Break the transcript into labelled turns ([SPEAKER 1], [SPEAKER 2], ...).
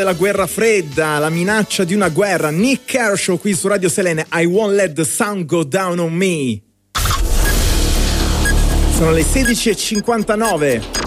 [SPEAKER 1] della guerra fredda, la minaccia di una guerra. Nick Kershaw qui su Radio Selene, I Won't Let the Sun Go Down on Me. Sono le 16:59.